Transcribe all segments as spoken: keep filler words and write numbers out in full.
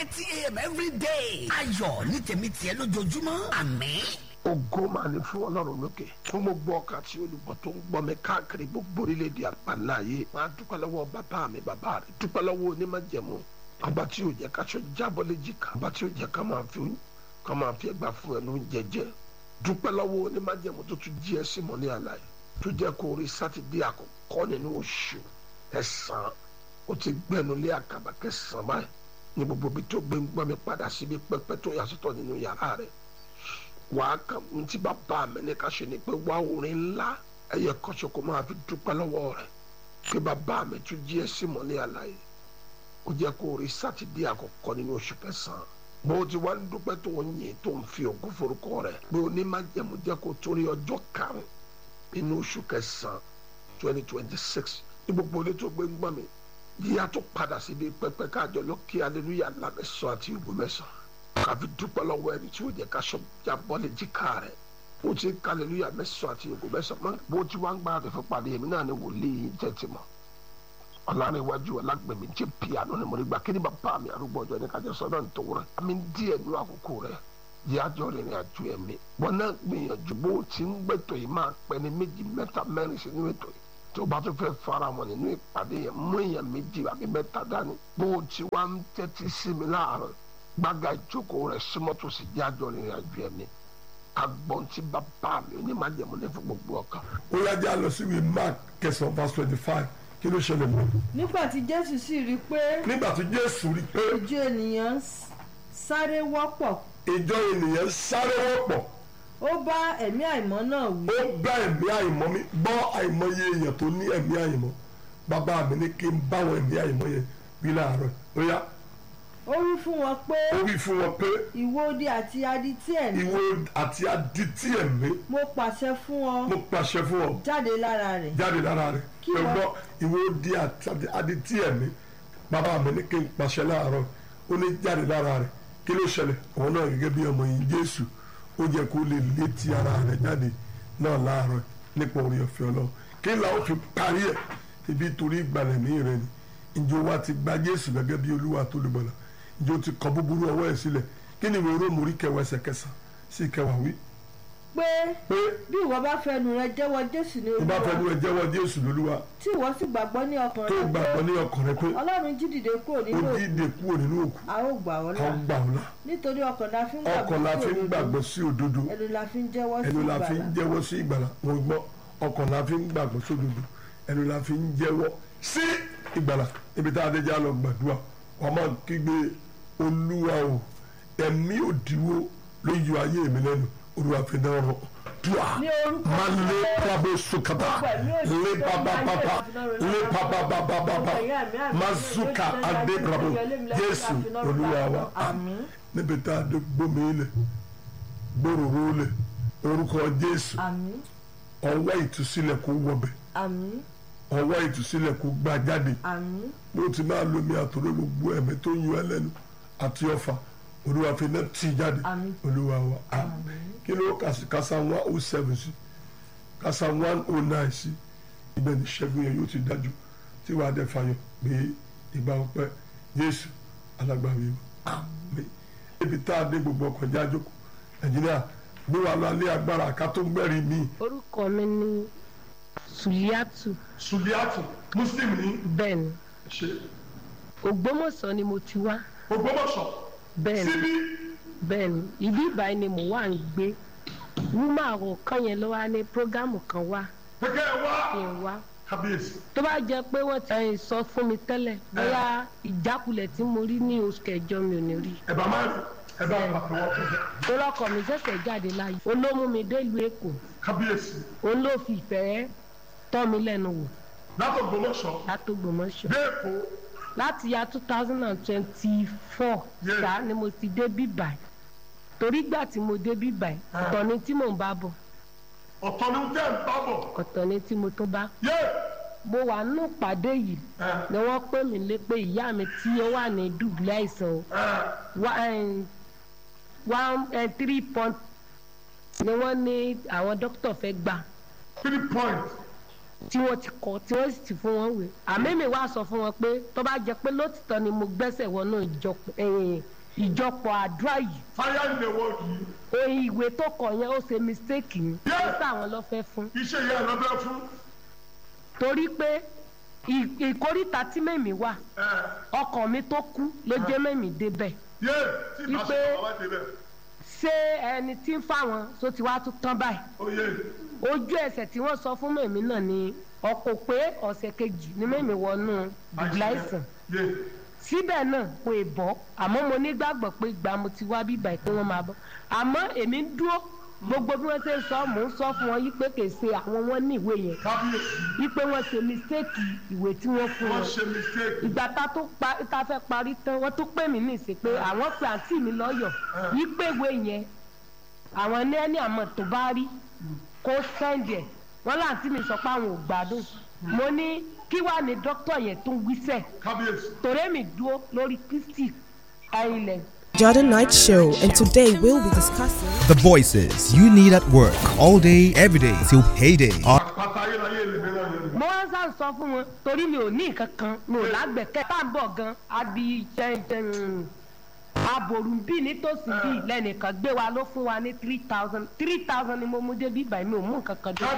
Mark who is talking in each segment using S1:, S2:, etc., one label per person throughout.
S1: eighty a.m. every day. ayọ̀ ní tèmi tiẹ̀ lójoojúmọ́. àmín.
S2: ògo máa ní fún ọlọ́run lókè fún gbogbo ọkàn tí olùgbọ́ tó ń gbọ́ mi káàkiri gbogbo orílẹ̀-èdè àgbáláyé. máa dúpẹ́ lọ́wọ́ bàbá mi bàbá rẹ̀ dúpẹ́ lọ́wọ́ onímájẹ̀mú ọba tí ò jẹ́ ká aṣọ jábọ́ léjìká ọba tí ò jẹ́ ká máa fi ká máa fi ẹgbà fún ẹnu jẹjẹ. dúpẹ́ lọ́wọ́ onímájẹ̀mú tó tún jí ẹ sí mọ́ ní àlàyé tó jẹ́ kó rí sátidé àkọ́kọ́ nínú oṣù ẹ̀sán ó ti gbẹ́nu lé àkàbà kẹsàn-án báyìí ní gbogbo ibi tó gbé ń gbọ́ mi padà síbi pẹ́pẹ́ tó yàtọ̀ nínú yàrá rẹ̀. wàá kàn ní tí bàbá mi ní ká ṣe ni pé wá orin ńlá ẹyẹ kọ́ṣọ́ kó máa fi dúpẹ́ lọ́wọ́ rẹ̀ pé bàbá mi tún jí ẹ sí mọ́ ní àlàyé ó jẹ́ kó rí sátidé àkọ́kọ́ nínú oṣù kẹsàn-án bó ti wá ń dúpẹ́ tó ń yìn tó ń fi ògo forúkọ rẹ̀ pé onímájẹ̀mú jẹ́ kó torí ọjọ́ karùn-ún nínú oṣù kẹsàn-án twenty twenty six ní gbogbo ilé tó gbé ń gbọ́ mi yíyá tó padà síbi pẹpẹ káàjọ lọ kí aleluya ńlá mẹ́sàn àti ìbò mẹ́sàn káfi dúpẹ́ lọ́wọ́ ẹni tí ó jẹ́ ká sọ́jà bọ́lẹ̀ jíkà rẹ̀ ó ti ká aleluya mẹ́sàn àti ìbò mẹ́sàn bó ti wá ń gbára rẹ̀ fún pàdé èmi náà ni wòlíì tẹ̀tì mọ́ ọ̀làníwájú ọ̀làgbẹ̀mí jẹ́ piano ni mo rí gbà kí ni bàbá mi arúgbó ọjọ́ ní kájọ sọ́dọ̀ nítorí rẹ̀ àmì díẹ̀ nínú àkókò rẹ̀ yíyájọ́ rìnrìn àjò ẹ̀mí wọn náà gbìyànjú bó ti ń gbẹ̀tọ̀ yìí máa pẹ́ ní méjì mẹ́ta mẹ́rin sí nínú ètò yìí tó bá tún fẹ́ fara wọn nínú ìpàdé yẹn mú èèyàn méjì àbí mẹ́ta dání bó ti wá ń tẹ́tí sí mi láàárọ̀ gbága ìjókòó rẹ̀ símọ́tò sí yíyájọ́ rìnrìn àjò ẹ̀mí agbọ̀n tí bàbá mi ní máa jẹ̀mú ní fún gbogbo ọkàn.
S3: ó yájá lọ sí ìwé Mark kẹsàn-án verse twenty five kí ló ṣẹlẹ̀ mọ́.
S4: nígbà tí jésù sì rí i pé.
S3: nígbà tí jésù rí i pé.
S4: ìjọ ènìyàn sáré wọ́pọ̀.
S3: ìjọ ènìyàn sáré wọ́pọ̀.
S4: ó bá ẹ̀mí àìmọ́ náà wí.
S3: ó bá ẹ̀mí àìmọ́ mi gbọ́ àìmọye èèyàn tó ní ẹ̀mí àìmọ́ bàbá mi ní kí n bá wọn ẹ̀mí àìmọ́ yẹn wí láàárọ̀ ó yá.
S4: ó wí fún wọn pé.
S3: ó wí fún wọn pé.
S4: ìwọ odi àti adití ẹ̀mí.
S3: ìwọ àti adití ẹ̀mí.
S4: mo pàṣẹ fún ọ.
S3: mo pàṣẹ fún ọ.
S4: jáde lára rẹ̀.
S3: jáde lára rẹ̀.
S4: kí wọ́n.
S3: ẹ gbọ́ ìwọ odi àti adití ẹ̀mí bàbá mi ní kí n pàṣẹ láàárọ̀ ó ní jáde lára rẹ̀ kí ló ṣẹlẹ̀ òun náà gẹ́gẹ́ bí ọmọ yìí Jésù ó jẹ́ kó lè létí ara rẹ̀ jáde náà láàárọ̀ nípa orí ọ̀fẹ́ Ọlọ́run kí la ó fi parí ẹ̀ ibi torí ìgbàlẹ̀ ní rẹ̀ ni ìjọ wa ti gba Jésù gẹ́gẹ́ bí Olúwa tó lè bọ̀lá ìjọ ti kọ búburú ọwọ́ ẹ̀ sílẹ̀ kí ni ìwé Róòmù orí kẹwàá ẹsẹ̀ kẹsàn-án sí kẹwàá wí.
S4: pé
S3: pé
S4: bí ìwọ bá fẹnu rẹ jẹ́wọ́ Jésù ní Olúwa
S3: ìbá fẹnu rẹ jẹ́wọ́ Jésù lólúwa
S4: tí ìwọ sì gbàgbọ́ ní ọkàn
S3: tó
S4: rẹ
S3: gbàgbọ́ ní ọkàn rẹ pé
S4: Ọlọ́run jí dìde kúrò nínú
S3: ó
S4: òkú
S3: dìde kúrò nínú òkú
S4: a ó gbà ọ́
S3: a ó
S4: là
S3: gbà ọ́ là
S4: nítorí ọkàn la fi ń
S3: ọkàn la fi ń
S4: gbàgbọ́
S3: gbàgbọ́ sí òdodo
S4: ẹnu la fi ń jẹ́wọ́ sí
S3: ẹnu la fi ń
S4: ìgbàlà
S3: jẹ́wọ́ sí ìgbàlà wọn gbọ́ ọkàn la fi ń gbàgbọ́ sódodo ẹnu la fi ń jẹ́wọ́ sí ìgbàlà níbi tá a dé já lọ gbàdúrà wọ́n máa kígbe Olúwa o ẹ̀mí òdiwọ́ ló yọ ayé mi lẹ́nu Olúwa fi náà rọ dùà máa lé pàbó sùkàtà lé pàpàpàpà lé pàpàpàpàpà máa zùkà adé bravo Jésù Olúwa wa àmín níbi tá a dé gbómi ilẹ̀ gbòòrò lẹ̀ orúkọ Jésù
S4: àmín
S3: ọwọ́ ìtúsílẹ̀ kó wọbẹ̀
S4: àmín
S3: ọwọ́ ìtúsílẹ̀ kó gbà jáde
S4: àmín
S3: bó ti máa lomi àtòrò gbogbo ẹ̀mí tó ń yọ ẹ́ lẹ́nu àti ọ̀fà Olúwa fi náà tì jáde
S4: àmín
S3: Olúwa wa àmín kí ló kásá one oh seven sí kásá one oh nine sí ibẹ̀ ní ṣẹ́gun yẹn yóò ti dájú tí wàá dẹ̀ fàyọ̀ pé ìgbà ọpẹ́ Jésù alágbàwí àmín ibi tá a dé gbogbo ọkọ̀ jájó Nàìjíríà gbé wa lọ alẹ́ agbára ká tó gbẹ́rì mí.
S5: orúkọ mi ni Suliatu.
S3: Suliatu Muslim ni.
S5: bẹ́ẹ̀ni
S3: ṣe.
S5: Ògbómọ̀ṣọ́ ni mo ti wá.
S3: Ògbómọ̀ṣọ́.
S5: bẹ́ẹ̀ni
S3: síbí.
S5: bẹ́ẹ̀ni ibi ìbáyìí ni mo wà ń gbé wúmọ àwọn kan yẹn ló wá ní prógámù kan wá.
S3: pẹkẹ wá.
S5: kí n wá.
S3: kábíyèsí.
S5: tó bá jẹ́ pé wọ́n ti sọ fún mi tẹ́lẹ̀ bóyá ìjákulẹ̀ tí mo rí ní oṣù kẹjọ mi ò ní rí.
S3: ẹ bá máa ẹ bá pàtàkì wọ́n fún mi.
S5: olóko mi ṣẹ̀ṣẹ̀ jáde láyé olómú mi délùú Èkó
S3: kábíyèsí.
S5: òun ló fi ìfẹ́ tọ́ mi lẹ́nu wò.
S3: látò Ògbómọ̀ṣọ́.
S5: látò Ògbómọ̀ṣọ́.
S3: dé Èkó.
S5: láti ya two thousand and twenty-four ṣá ni mo ti dé bíbáyìí torí gbà tí mo dé bíbáyìí ọ̀tọ̀ ni tí mò ń bá bọ̀.
S3: ọ̀tọ̀ ni tẹ́ ń bá bọ̀.
S5: ọ̀tọ̀ ni tí mo tó bá. mo wà nínú pàdé yìí ni wọ́n pè mí lé pé ìyá mi tí ó wà ní dùbúlẹ̀ àìsàn one three point ni wọ́n ní àwọn dókítà fẹ́ gbà.
S3: three point.
S5: tí wọ́n ti kọ́ tí wọ́n sì ti fún wọn wé àmẹ́mi wá sọ fún wọn pé tó bá jẹ́ pé lótìtọ́ ni mo gbẹ́sẹ̀ wọnú ìjọpọ̀ àdúrà yìí.
S3: fire in the world yìí.
S5: oyin ìwé tó kọ yẹn ó ṣe mistake ni.
S3: Yes.
S5: ó sàwọn lọ fẹ́ fún.
S3: iṣẹ́ yẹn lọ fẹ́ fún.
S5: torí pé ìkórìtà tí mẹ́mi wà ọkàn mi tó kú ló jẹ́ mẹ́mi débẹ̀.
S3: yé tí màá ṣe bàbá wa débẹ̀.
S5: ṣé ẹni tí ń fáwọn tó ti wá tún tán báyìí.
S3: oyè.
S5: ojú ẹsẹ̀ tí wọ́n sọ fún mẹ́mi náà ni ọkọ̀ pé ọ̀sẹ̀ kejì ni mẹ́mi wọnú dùbláìsàn. síbẹ̀ náà kò ì bọ́ àmọ́ mo nígbàgbọ́ pé ìgbà mo ti wá bíbà pé wọ́n máa bọ́ àmọ́ èmi ń dúró gbogbo bí wọ́n ṣe ń sọ mò ń sọ fún wọn yí pé kè ṣe àwọn wọn ní ìwé yẹn yí pé wọ́n ṣe mistake ìwé tí wọ́n fún wọn ìgbà tá tó pa tá fẹ́ parí tán wọ́n tó pè mí ní ìsìn pé àwọn pe àǹtí mi lọ́yọ̀ yí pé ìwé yẹn àwọn ní ẹni àmọ́ tó bá rí kó sẹ́ndì ẹ̀ wọ́n láǹtí mi sọ pé àwọn ò gbádùn mo ní kí wàá ní dókítà yẹn tó ń wíṣẹ́ torí mi dúró lórí Kristi ayinlẹ̀.
S6: Jordan Night Show, and today we'll be discussing
S7: the voices you need at work all day, every day till payday.
S5: mo wá sá sọ fún wọn torí mi ò ní nǹkan kan mi ò lágbẹ̀kẹ́ tá à ń bọ̀ gan abi aborunbi nítòsí bíi lẹ́nìkan gbé wa ló fún wa ní three thousand three thousand ni mo mú dé bí báyìí mi ò mú nǹkan kan dé.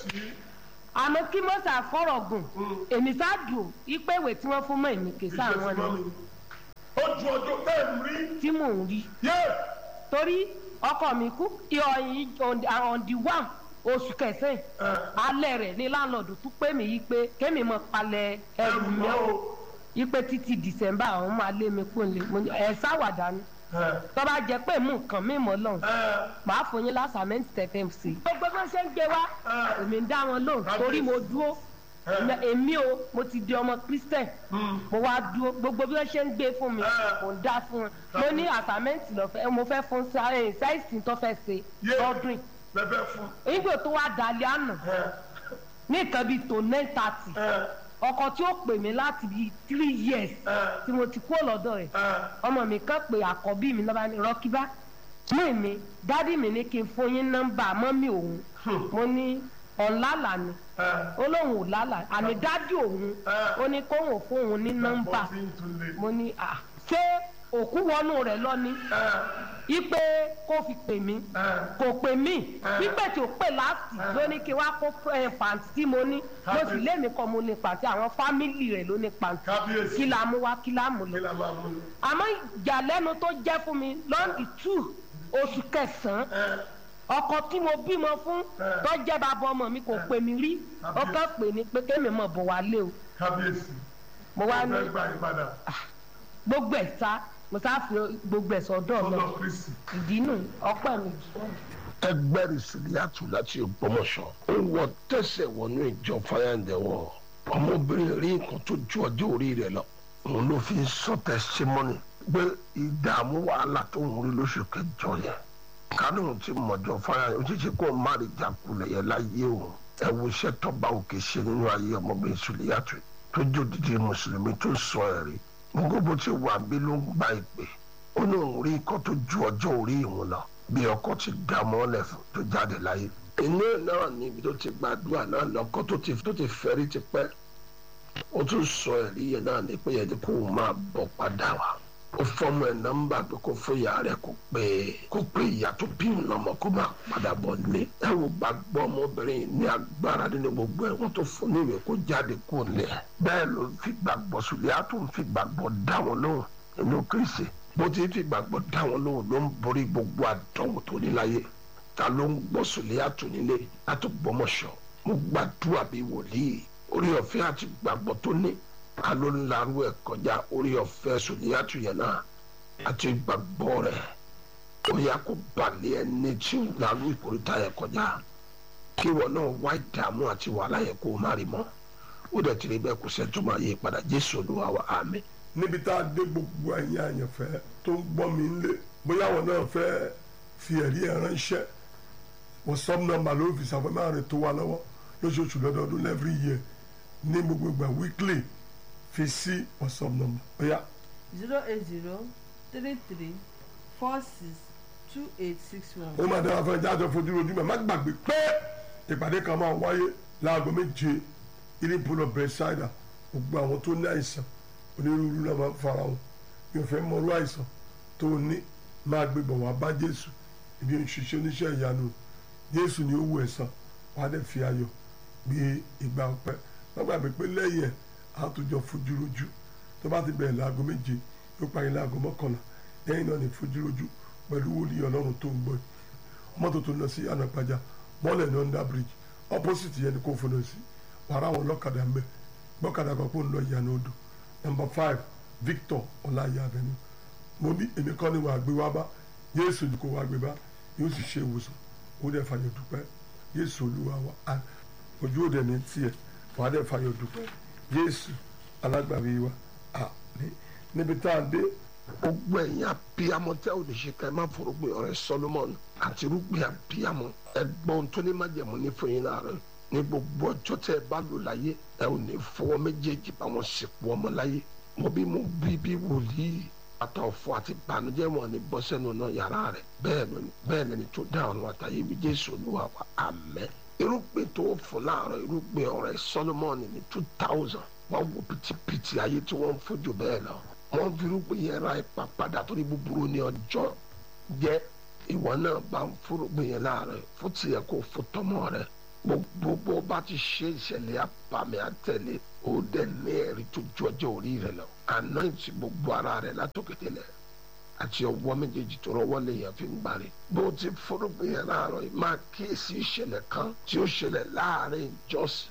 S5: àmọ́ kí mo sà fọ́rọ̀ gùn èmi sá dùn ipe ìwé tí wọ́n fún mọ́ èmi kì í sá wọn ni
S3: ojú ọjọ́ bẹ́ẹ̀ ń rí.
S5: tí mò ń rí. torí ọkọ mi kú ìhọ̀yìn ọ̀ǹdì wà oṣù kẹsàn-án alẹ́ rẹ̀ ní láńlọ́ọ̀dù tún pè mí yí pé kémi mọ̀ palẹ̀ ẹrù mi ọ́ yí pé títí dìsẹ́mbà àwọn máa lé mi kún lé ẹ̀ sáwàdà ni tó bá jẹ́ pé mú nǹkan mi mọ́ lọ́hùn màá fún yín lásàmẹ́ǹtì tẹ̀fẹ́ sí. gbogbo bí wọ́n ṣe ń gbé wá èmi ń dá wọn lóhùn torí mo dúró èmi o mo ti di ọmọ Christian mo wá dúró gbogbo bí wọ́n ṣe ń gbé fún mi kò ń dá fún wọn mo ní àtàmẹ́ǹtì lọ́fẹ́ mo fẹ́ fún sáìsì tó fẹ́ ṣe lọ́dún ìgbò tó wá dalẹ̀ àná ní nǹkan bíi tó nine thirty ọkọ tí ó pè mí láti bíi three years tí mo ti kú lọ́dọ̀ rẹ̀ ọmọ mi kan pé àkọ́bí mi lọ́ba ní rọ́kíbá mí mi dádì mi ní kí n fún yín nọ́mbà mọ́mí òun mo ní ọ̀làlà ni ó lóun ò lálà àmì dádì òun ó ní kóun fún òun ní nọ́mbà mo ní à ṣé òkú wọnú rẹ̀ lọ ní ipe kó fi pè mí kò pè mí pípẹ́ tí ó pè láti ló ní kí wá kó pàǹtí tí mo ní mo sì lémi kọ́ mo ní pàǹtí àwọn fámìlì rẹ̀ ló ní pàǹtí kí la mú wá kí la mú lọ àmọ́ ìyàlẹ́nu tó jẹ́ fún mi lọ́ndì two oṣù kẹsàn-án ọkọ tí mo bímọ fún tó jẹ́ bàbá ọmọ mi kò pè mí rí ọkọ pè ní pé kémi mọ̀ bọ̀ wá lé o mo wá ní gbogbo ẹ̀ sá mo sá fi gbogbo ẹ̀ sọ́dọ̀ lọ ìdí nù ọpẹ́ mi.
S2: ẹgbẹ́ Rìsílíátù láti Ògbómọ̀ṣọ́ ó wọ tẹ̀sẹ̀ wọnú ìjọ fáyàǹdẹ̀wọ̀ ọmọbìnrin rí nǹkan tó ju ọjọ́ orí rẹ̀ lọ òun ló fi ń sọ tẹsímọ́nì pé ìdààmú wàhálà tó ń rí lóṣù kẹjọ yẹn kánú tí mọ̀jọ fáyàǹdẹ̀ ó ti ṣe kó má rí jàkulẹ̀ yẹn láyé òun ẹ wo iṣẹ́ tọ́ba òkè ṣe nínú ayé ọmọbìnrin Rìsílíátù tó jò dídí mùsùlùmí tó sọ ẹ̀rí gbogbo tí wà bí ló ń gba ìpè ó ní òun rí ikọ́ tó ju ọjọ́ orí ìhun lọ bí ọkọ ti dá mọ́lẹ̀ fún tó jáde láyé inú náà níbi tó ti gbàdúrà náà lọ́kọ́ tó ti tó ti fẹ́rí ti pẹ́ ó tún sọ ẹ̀rí yẹn náà ní pé yẹn kó o máa bọ̀ padà wá ó fọmọ ẹ̀ nọ́mbà pé kó fún ìyá rẹ̀ kó pé kó pé ìyá tó bí òun lọ́mọ kó máa padà bọ̀ nílé ẹ wo gbàgbọ́ ọmọbìnrin ní agbára nínú gbogbo ẹ̀ wọ́n tó fún níwèé kó jáde kó lẹ̀ bẹ́ẹ̀ ló fi gbàgbọ́ Sùlíátù ń fi gbàgbọ́ dá wọn lóhùn inú Kristi bó ti fi gbàgbọ́ dá wọn lóhùn ló ń borí gbogbo àdánwò tó ní láyé ta ló ń gbọ́ Sùlíátù nílé láti Ògbómọ̀ṣọ́ mo gbàdúrà bí wòlíì orí ọ̀fẹ́ àti gbàgbọ́ tó ní ká ló ń larú ẹ̀ kọjá orí ọ̀fẹ́ Sùlíátù yẹn náà àti gbàgbọ́ rẹ̀ ó yá kó balẹ̀ ẹni tí ó larú ìkórìtà yẹn kọjá kí wọn náà wá ìdààmú àti wàhálà yẹn kó o má rí mọ́ ó dẹ̀ tìrì bẹ́ẹ̀ kó sẹ́ni tó máa yí padà Jésù Olúwa wa àmín.
S3: níbi tá a dé gbogbo ẹ̀yin àyànfẹ́ tó ń gbọ́ mi ń lé bóyá wọn náà fẹ́ fi ẹ̀rí ẹ̀ ránṣẹ́ wọ́n sọ́m nọ́mbà ló fi ṣàfẹ́mọ́ rẹ̀ tó wà lọ́wọ́ lóṣooṣù lọ́dọọdún every year ní gbogbo ìgbà weekly fi sí WhatsApp number oya.
S4: zero eight zero three three four six two eight six one.
S3: ó máa dára fún ẹja àjọ fojú ojú mẹ́ má gbàgbé pé ìpàdé kan máa wáyé láago méje ilé ìpolọ bẹ̀rẹ̀sáìdà gbogbo àwọn tó ní àìsàn onírúurú náà máa ń fara wọn mi ò fẹ́ mọ̀rú àìsàn tó ní máa gbé bọ̀ wá bá Jésù ibi òṣìṣẹ́ oníṣẹ́ ìyanu Jésù ni ó wù ẹ̀san wàá dẹ̀ fi ayọ̀ gbé ìgbà ọpẹ́ lọ́gbà mi pé lẹ́yìn ẹ̀ á tó jọ fojú rojú tó bá ti bẹ̀rẹ̀ láago méje yóò parí láago mọ́kànlá lẹ́yìn náà ní fojú rojú pẹ̀lú wòlíì Ọlọ́run tó ń gbọ́ yìí ọmọ tó tó lọ sí ànàpàjà mọ́lẹ̀ ní under bridge opposite yẹn ni kò fọnà sí wàrà àwọn ọlọ́kadà ń bẹ gbọ́kadà kan kó ń lọ ìyànà odò number five Victor Ọláìyá Avenue mo ní èmi kọ́ ni wàá gbé wá bá Jésù ni kò wá gbé bá yóò sì ṣe ìwòsàn ó dẹ̀ fàyọ̀ dúpẹ́ Jésù Olúwa wa ojú òde ní tiẹ̀ wàá dẹ̀ fàyọ̀ dúpẹ́ Jésù alágbàwí wa àmín níbi tá a dé.
S2: gbogbo ẹ̀yin abiyamọ tẹ́ ò lè ṣe ká ẹ má forúgbìn ọ̀rẹ́ Solomon àti irúgbìn abiyamọ ẹgbọ́n tó ní májẹ̀mú ní fún yín láàárọ̀ ní gbogbo ọjọ́ tẹ́ ẹ bá lò láyé ẹ ò ní fọwọ́ méjèèjì bá wọn sìnkú ọmọ láyé mo bí mo bí bí wòlíì àtọ̀fọ̀ àti ìbànújẹ́ wọn ní bọ́ sẹ́nu náà yàrá rẹ̀ bẹ́ẹ̀ lóni bẹ́ẹ̀ lẹni tó dá ọ̀run àtàyè bí Jésù Olúwa wa àmín irúgbìn tó fún láàárọ̀ irúgbìn ọ̀rẹ́ Solomon ní two thousand wọ́n wo pìtìpìtì ayé tí wọ́n ń fojú bẹ́ẹ̀ lọ wọ́n fi irúgbìn yẹn ra ipa padà torí búburú ní ọjọ́ jẹ́ ìwọ náà bá ń fúrúgbìn yẹn láàárọ̀ fún tiẹ̀ kó fún tọmọ rẹ̀ gbogbo bá ti ṣe ìṣẹ̀lẹ̀ àbàmì àtẹ̀lé ó dẹ̀ ní ẹ̀rí tó ju ọjọ́ orí rẹ̀ lọ anoint gbogbo ara rẹ̀ látòkètèlẹ̀ àti ọwọ́ méjèèjì tó rọwọ́ lèèyàn fi ń gbàre bó ti fúrúgbìn yẹn láàárọ̀ yìí máa kíyèsí ìṣẹ̀lẹ̀ kan tí ó ṣẹlẹ̀ láàrin ìjọsìn